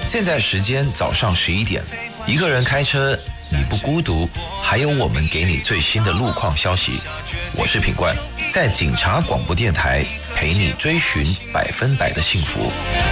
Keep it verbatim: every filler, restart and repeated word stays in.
现在时间早上十一点，一个人开车，你不孤独，还有我们给你最新的路况消息。我是品冠，在警察广播电台陪你追寻百分百的幸福。